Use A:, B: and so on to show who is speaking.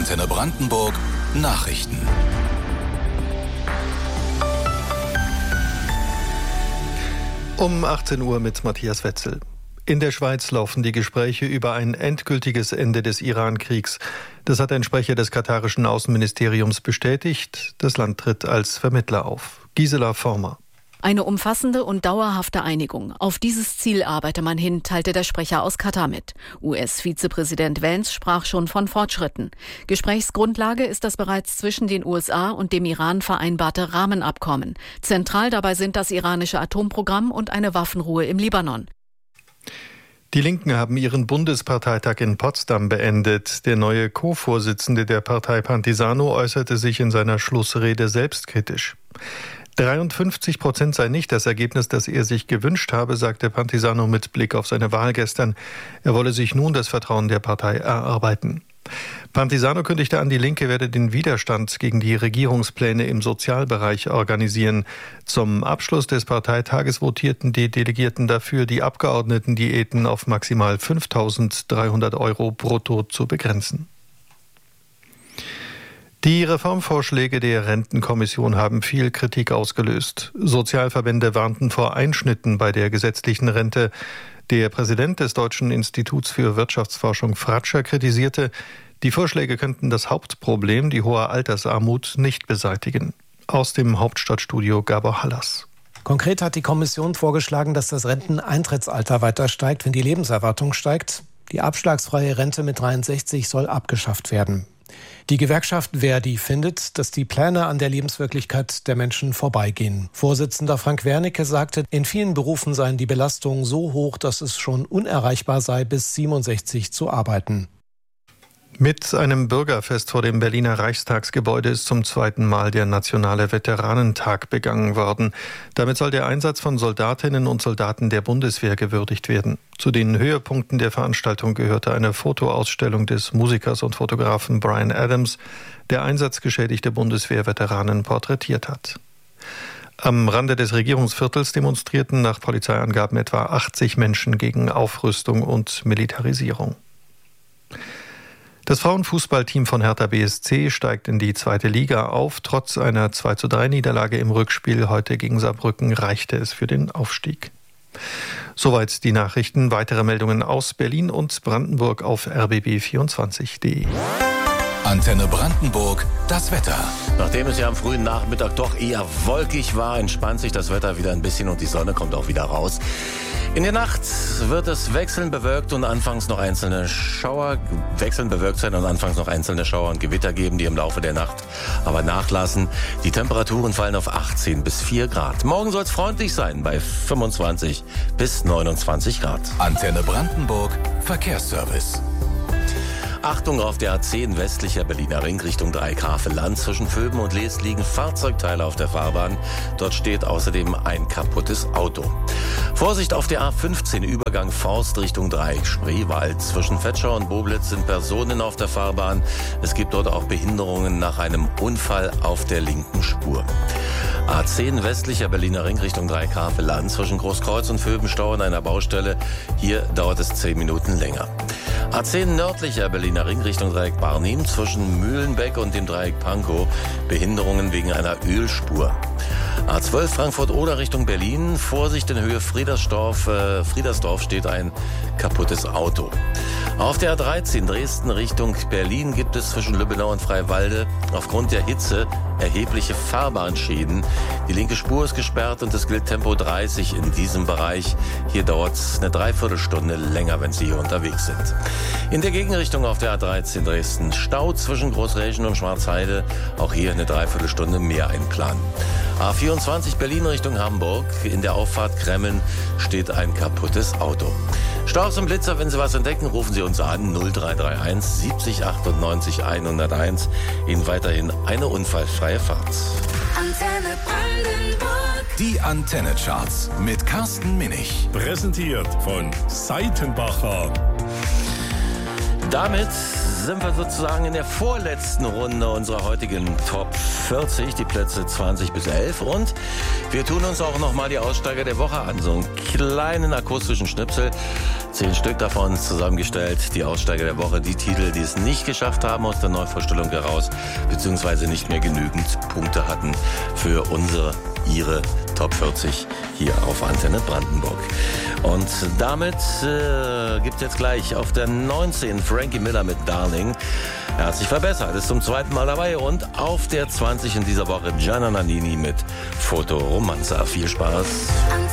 A: Antenne Brandenburg Nachrichten.
B: Um 18 Uhr mit Matthias Wetzel. In der Schweiz laufen die Gespräche über ein endgültiges Ende des Iran-Kriegs. Das hat ein Sprecher des katarischen Außenministeriums bestätigt. Das Land tritt als Vermittler auf. Gisela Former.
C: Eine umfassende und dauerhafte Einigung. Auf dieses Ziel arbeite man hin, teilte der Sprecher aus Katar mit. US-Vizepräsident Vance sprach schon von Fortschritten. Gesprächsgrundlage ist das bereits zwischen den USA und dem Iran vereinbarte Rahmenabkommen. Zentral dabei sind das iranische Atomprogramm und eine Waffenruhe im Libanon.
B: Die Linken haben ihren Bundesparteitag in Potsdam beendet. Der neue Co-Vorsitzende der Partei Pantisano äußerte sich in seiner Schlussrede selbstkritisch. 53% sei nicht das Ergebnis, das er sich gewünscht habe, sagte Pantisano mit Blick auf seine Wahl gestern. Er wolle sich nun das Vertrauen der Partei erarbeiten. Pantisano kündigte an, die Linke werde den Widerstand gegen die Regierungspläne im Sozialbereich organisieren. Zum Abschluss des Parteitages votierten die Delegierten dafür, die Abgeordnetendiäten auf maximal 5.300 € brutto zu begrenzen. Die Reformvorschläge der Rentenkommission haben viel Kritik ausgelöst. Sozialverbände warnten vor Einschnitten bei der gesetzlichen Rente. Der Präsident des Deutschen Instituts für Wirtschaftsforschung Fratscher kritisierte, die Vorschläge könnten das Hauptproblem, die hohe Altersarmut, nicht beseitigen. Aus dem Hauptstadtstudio Gabor Hallas.
D: Konkret hat die Kommission vorgeschlagen, dass das Renteneintrittsalter weiter steigt, wenn die Lebenserwartung steigt. Die abschlagsfreie Rente mit 63 soll abgeschafft werden. Die Gewerkschaft Verdi findet, dass die Pläne an der Lebenswirklichkeit der Menschen vorbeigehen. Vorsitzender Frank Wernicke sagte, in vielen Berufen seien die Belastungen so hoch, dass es schon unerreichbar sei, bis 67 zu arbeiten.
B: Mit einem Bürgerfest vor dem Berliner Reichstagsgebäude ist zum zweiten Mal der Nationale Veteranentag begangen worden. Damit soll der Einsatz von Soldatinnen und Soldaten der Bundeswehr gewürdigt werden. Zu den Höhepunkten der Veranstaltung gehörte eine Fotoausstellung des Musikers und Fotografen Bryan Adams, der einsatzgeschädigte Bundeswehrveteranen porträtiert hat. Am Rande des Regierungsviertels demonstrierten nach Polizeiangaben etwa 80 Menschen gegen Aufrüstung und Militarisierung. Das Frauenfußballteam von Hertha BSC steigt in die zweite Liga auf. Trotz einer 2:3-Niederlage im Rückspiel heute gegen Saarbrücken reichte es für den Aufstieg. Soweit die Nachrichten. Weitere Meldungen aus Berlin und Brandenburg auf rbb24.de.
A: Antenne Brandenburg, das Wetter.
E: Nachdem es ja am frühen Nachmittag doch eher wolkig war, entspannt sich das Wetter wieder ein bisschen und die Sonne kommt auch wieder raus. In der Nacht wird es wechselnd bewölkt und anfangs noch einzelne Schauer und Gewitter geben, die im Laufe der Nacht aber nachlassen. Die Temperaturen fallen auf 18 bis 4 Grad. Morgen soll es freundlich sein bei 25 bis 29 Grad.
A: Antenne Brandenburg, Verkehrsservice.
E: Achtung, auf der A10 westlicher Berliner Ring Richtung Dreieck-Havel-Land. Zwischen Vöben und Lees liegen Fahrzeugteile auf der Fahrbahn. Dort steht außerdem ein kaputtes Auto. Vorsicht auf der A15 Übergang Forst Richtung Dreieck-Spreewald. Zwischen Vetschau und Boblitz sind Personen auf der Fahrbahn. Es gibt dort auch Behinderungen nach einem Unfall auf der linken Spur. A10 westlicher Berliner Ring Richtung Dreieck-Havel-Land. Zwischen Großkreuz und Vöben Stau an einer Baustelle. Hier dauert es 10 Minuten länger. A10 nördlicher Berliner Ring Richtung Dreieck Barnim. Zwischen Mühlenbeck und dem Dreieck Pankow Behinderungen wegen einer Ölspur. A12 Frankfurt-Oder Richtung Berlin. Vorsicht in Höhe Friedersdorf steht ein kaputtes Auto. Auf der A13 Dresden Richtung Berlin gibt es zwischen Lübbenau und Freiwalde aufgrund der Hitze erhebliche Fahrbahnschäden. Die linke Spur ist gesperrt und es gilt Tempo 30 in diesem Bereich. Hier dauert es eine Dreiviertelstunde länger, wenn Sie hier unterwegs sind. In der Gegenrichtung auf der A13 Dresden Stau zwischen Großräschen und Schwarzheide. Auch hier eine Dreiviertelstunde mehr einplanen. A24 Berlin Richtung Hamburg. In der Auffahrt Kremmen steht ein kaputtes Auto. Staus und Blitzer, wenn Sie was entdecken, rufen Sie uns an 0331 70 98 101. Ihnen weiterhin eine unfallfreie Fahrt.
A: Antenne Brandenburg. Die Antenne-Charts mit Carsten Minich.
F: Präsentiert von Seitenbacher.
E: Damit sind wir sozusagen in der vorletzten Runde unserer heutigen Top 40, die Plätze 20 bis 11. Und wir tun uns auch nochmal die Aussteiger der Woche an, so einen kleinen akustischen Schnipsel. 10 Stück davon zusammengestellt, die Aussteiger der Woche, die Titel, die es nicht geschafft haben aus der Neuvorstellung heraus, beziehungsweise nicht mehr genügend Punkte hatten für ihre Top 40 hier auf Antenne Brandenburg. Und damit gibt es jetzt gleich auf der 19 Frankie Miller mit Darling. Er hat sich verbessert, ist zum zweiten Mal dabei. Und auf der 20 in dieser Woche Gianna Nannini mit Fotoromanza. Viel Spaß.